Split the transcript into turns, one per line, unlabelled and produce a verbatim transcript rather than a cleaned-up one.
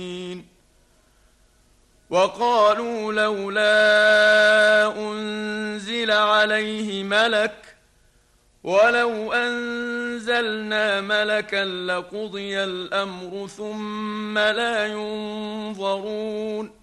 وقالوا لولا أنزل عليه ملك ولو أنزلنا ملكا لقضي الأمر ثم لا ينظرون